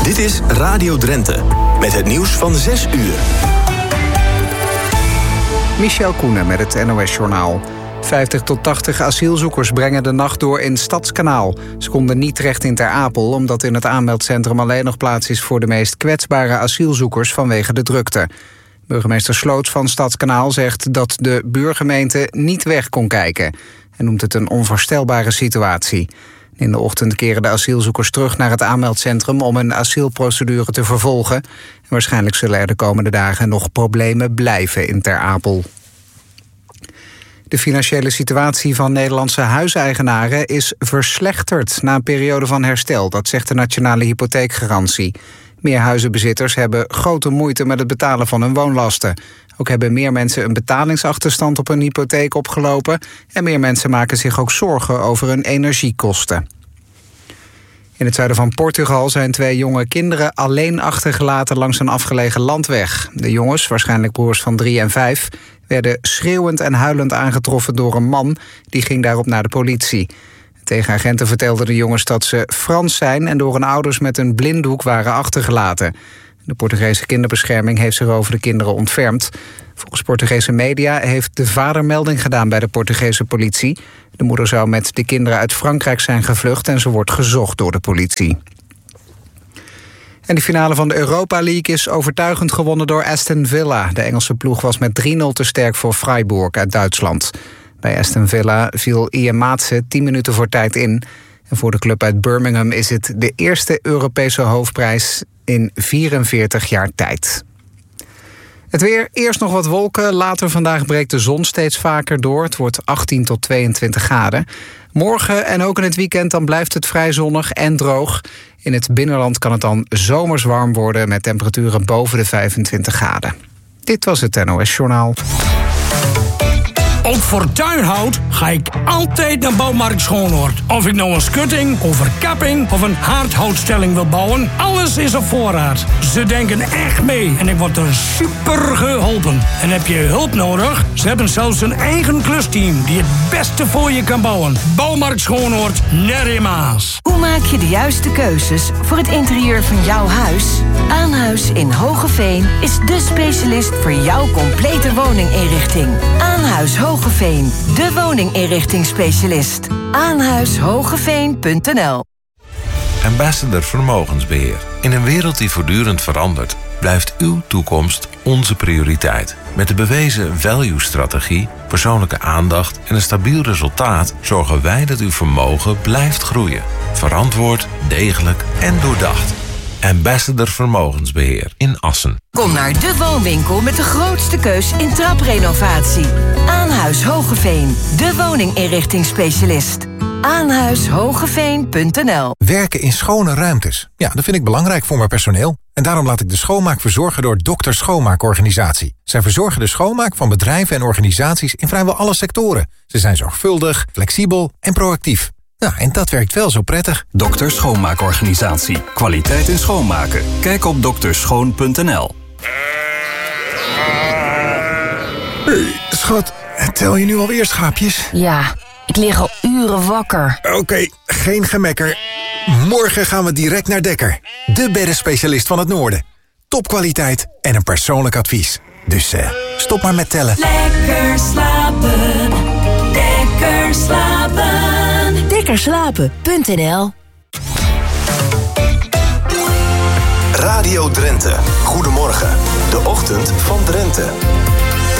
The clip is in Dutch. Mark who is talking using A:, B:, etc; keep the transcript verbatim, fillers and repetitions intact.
A: Dit is Radio Drenthe, met het nieuws van zes uur.
B: Michel Koenen met het N O S-journaal. vijftig tot tachtig asielzoekers brengen de nacht door in Stadskanaal. Ze konden niet terecht in Ter Apel, omdat in het aanmeldcentrum alleen nog plaats is voor de meest kwetsbare asielzoekers vanwege de drukte. Burgemeester Sloots van Stadskanaal zegt dat de buurgemeente niet weg kon kijken. Hij noemt het een onvoorstelbare situatie. In de ochtend keren de asielzoekers terug naar het aanmeldcentrum om een asielprocedure te vervolgen. En waarschijnlijk zullen er de komende dagen nog problemen blijven in Ter Apel. De financiële situatie van Nederlandse huiseigenaren is verslechterd na een periode van herstel, dat zegt de Nationale Hypotheekgarantie. Meer huizenbezitters hebben grote moeite met het betalen van hun woonlasten. Ook hebben meer mensen een betalingsachterstand op hun hypotheek opgelopen en meer mensen maken zich ook zorgen over hun energiekosten. In het zuiden van Portugal zijn twee jonge kinderen alleen achtergelaten langs een afgelegen landweg. De jongens, waarschijnlijk broers van drie en vijf, werden schreeuwend en huilend aangetroffen door een man. Die ging daarop naar de politie. Tegen agenten vertelden de jongens dat ze Frans zijn en door hun ouders met een blinddoek waren achtergelaten. De Portugese kinderbescherming heeft zich over de kinderen ontfermd. Volgens Portugese media heeft de vader melding gedaan bij de Portugese politie. De moeder zou met de kinderen uit Frankrijk zijn gevlucht en ze wordt gezocht door de politie. En de finale van de Europa League is overtuigend gewonnen door Aston Villa. De Engelse ploeg was met drie nul te sterk voor Freiburg uit Duitsland. Bij Aston Villa viel Ian Maatsen tien minuten voor tijd in. En voor de club uit Birmingham is het de eerste Europese hoofdprijs in vierenveertig jaar tijd. Het weer, eerst nog wat wolken. Later vandaag breekt de zon steeds vaker door. Het wordt achttien tot tweeëntwintig graden. Morgen en ook in het weekend dan blijft het vrij zonnig en droog. In het binnenland kan het dan zomers warm worden met temperaturen boven de vijfentwintig graden. Dit was het N O S-journaal.
C: Ook voor tuinhout ga ik altijd naar Bouwmarkt Schoonhoord. Of ik nou een schutting, een verkapping of een haardhoutstelling wil bouwen, alles is op voorraad. Ze denken echt mee en ik word er super geholpen. En heb je hulp nodig? Ze hebben zelfs een eigen klusteam die het beste voor je kan bouwen. Bouwmarkt Schoonhoord, net in Maas.
D: Hoe maak je de juiste keuzes voor het interieur van jouw huis? Aanhuis in Hoogeveen is de specialist voor jouw complete woninginrichting. Aanhuis Hoogeveen, de woninginrichtingsspecialist. aanhuis hogeveen punt n l.
E: Ambassador Vermogensbeheer. In een wereld die voortdurend verandert, blijft uw toekomst onze prioriteit. Met de bewezen value-strategie, persoonlijke aandacht en een stabiel resultaat zorgen wij dat uw vermogen blijft groeien. Verantwoord, degelijk en doordacht. Ambassador Vermogensbeheer in Assen.
D: Kom naar de woonwinkel met de grootste keus in traprenovatie. Aanhuis Hoogeveen, de woninginrichtingsspecialist. aanhuis hogeveen punt n l.
F: Werken in schone ruimtes. Ja, dat vind ik belangrijk voor mijn personeel. En daarom laat ik de schoonmaak verzorgen door Dokter Schoonmaakorganisatie. Zij verzorgen de schoonmaak van bedrijven en organisaties in vrijwel alle sectoren. Ze zijn zorgvuldig, flexibel en proactief. Ja, en dat werkt wel zo prettig.
G: Dokter Schoonmaakorganisatie. Kwaliteit in schoonmaken. Kijk op dokterschoon punt n l.
F: Hey, schat, tel je nu alweer schaapjes?
H: Ja, ik lig al uren wakker.
F: Oké, okay, geen gemekker. Morgen gaan we direct naar Dekker. De beddenspecialist van het noorden. Topkwaliteit en een persoonlijk advies. Dus uh, stop maar met tellen.
I: Lekker slapen. Lekker slapen.
H: Lekkerslapen punt n l.
A: Radio Drenthe. Goedemorgen. De ochtend van Drenthe.